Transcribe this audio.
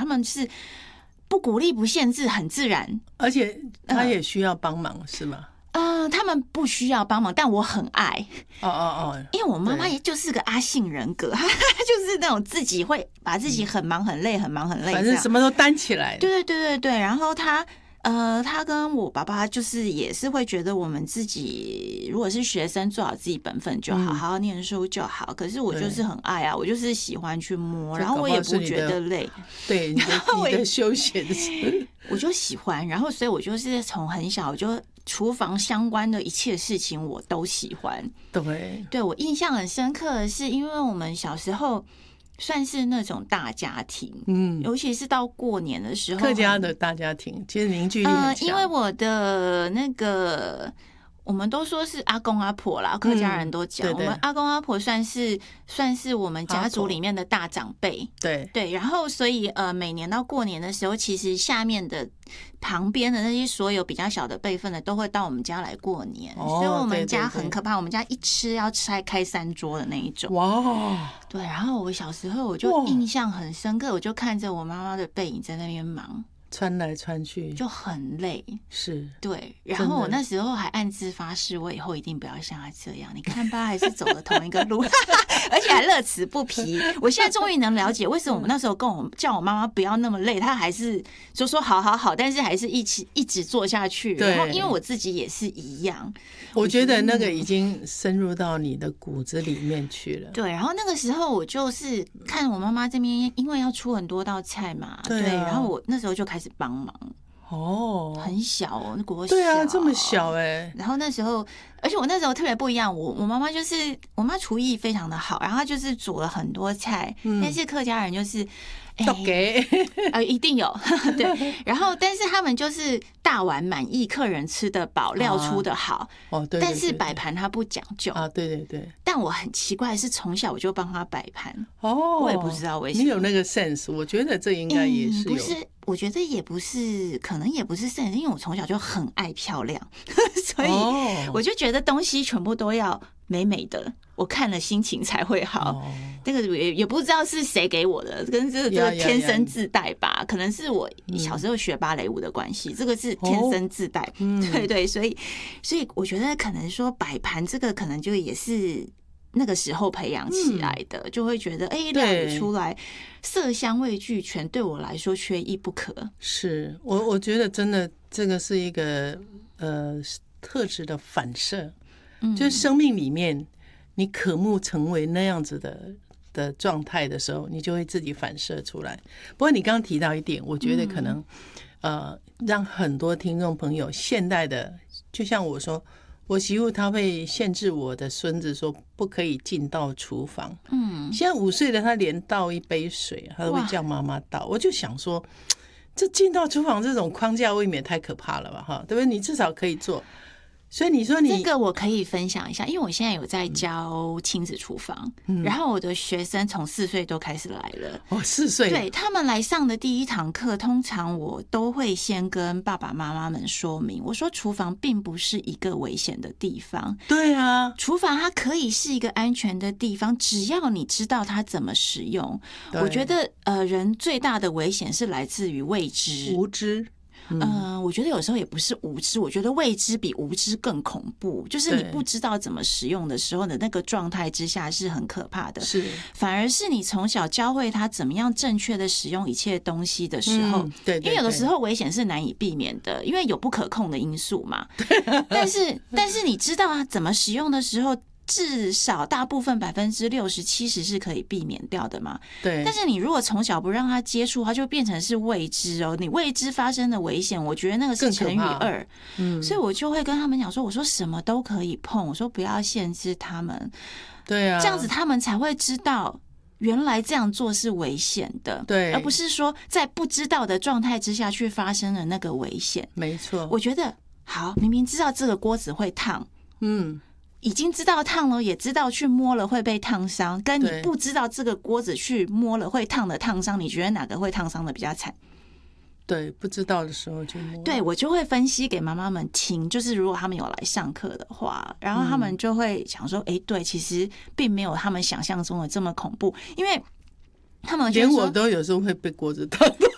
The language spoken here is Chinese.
们是不鼓励不限制，很自然， 而且他也需要帮忙是吗？ 他们不需要帮忙，但我很爱。因为我妈妈也就是个阿信人格，她就是那种自己会把自己很忙很累，很忙很累， 反正什么都担起来。 对，然后她跟我爸爸就是也是会觉得我们自己如果是学生做好自己本分就好，好好念书就好。可是我就是很爱啊，我就是喜欢去摸，然后我也不觉得累。 对，你的休闲是我就喜欢，然后所以我就是从很小我就厨房相关的一切事情我都喜欢。对，我印象很深刻的是，因为我们小时候算是那种大家庭，尤其是到过年的时候， 客家的大家庭，其实凝聚力很强。 因为我的那个，我们都说是阿公阿婆啦，客家人都讲，我们阿公阿婆算是我们家族里面的大长辈，对，然后所以每年到过年的时候，其实下面的旁边的那些所有比较小的辈分的都会到我们家来过年，所以我们家很可怕，我们家一吃要开3桌的那一种。 哇， 对，然后我小时候我就印象很深刻，我就看着我妈妈的背影在那边忙。 穿来穿去就很累， 是对。然后我那时候还暗自发誓，我以后一定不要像他这样。你看吧，还是走了同一个路，而且还乐此不疲。我现在终于能了解为什么我们那时候叫我妈妈不要那么累，她还是就说好，但是还是一直做下去。然后因为我自己也是一样， 我觉得那个已经深入到你的骨子里面去了。 对，然后那个时候我就是看我妈妈这边，因为要出很多道菜嘛，对，然后我那时候就开始帮忙。很小哦，那国小。 对啊，这么小然后那时候，而且我那时候特别不一样，我妈妈就是我妈厨艺非常的好，然后她就是煮了很多菜，但是客家人就是一定有对，然后但是他们就是大碗满意，客人吃得饱，料出得好， 对， 但是摆盘他不讲究啊，对。 但我很奇怪的是，从小我就帮他摆盘，我也不知道为什么。 你有那个 sense， 我觉得这应该也是有。 不是，我觉得也不是，可能也不是 sense，因为我从小就很爱漂亮，所以我就觉得东西全部都要美美的，我看了心情才会好。这个也不知道是谁给我的，跟这个天生自带吧，可能是我小时候学芭蕾舞的关系，这个是天生自带。对，所以我觉得可能说摆盘这个可能就也是那个时候培养起来的，就会觉得料理出来色香味俱全，对我来说缺一不可。 是我觉得真的这个是一个特质的反射，就是生命里面你渴慕成为那样子的状态的时候，你就会自己反射出来。不过你刚刚提到一点，我觉得可能让很多听众朋友现代的，就像我说，我媳妇她会限制我的孙子说不可以进到厨房。现在5岁的他连倒一杯水他都会叫妈妈倒。我就想说，这进到厨房这种框架未免太可怕了吧，哈，对不对？你至少可以做。所以你说这个我可以分享一下，因为我现在有在教亲子厨房，然后我的学生从4岁都开始来了。 4岁， 对，他们来上的第一堂课，通常我都会先跟爸爸妈妈们说明，我说厨房并不是一个危险的地方。 对啊， 厨房它可以是一个安全的地方，只要你知道它怎么使用。我觉得人最大的危险是来自于未知、 无知。 我觉得有时候也不是无知，我觉得未知比无知更恐怖。就是你不知道怎么使用的时候的那个状态之下是很可怕的。 是， 反而是你从小教会他怎么样正确的使用一切东西的时候， 对， 因为有的时候危险是难以避免的，因为有不可控的因素嘛。但是你知道他怎么使用的时候，至少大部分60%、70%是可以避免掉的嘛。 对。 但是你如果从小不让他接触，他就变成是未知哦。你未知发生的危险，我觉得那个是乘以2。所以我就会跟他们讲说，我说什么都可以碰，我说不要限制他们。 对啊， 这样子他们才会知道原来这样做是危险的， 对， 而不是说在不知道的状态之下去发生了那个危险。 没错， 我觉得好，明明知道这个锅子会烫，已经知道烫了，也知道去摸了会被烫伤，跟你不知道这个锅子去摸了会烫的烫伤，你觉得哪个会烫伤的比较惨？ 对，不知道的时候就摸。 对，我就会分析给妈妈们听，就是如果他们有来上课的话，然后他们就会想说，对，其实并没有他们想象中的这么恐怖，因为他们连我都有时候会被锅子烫到。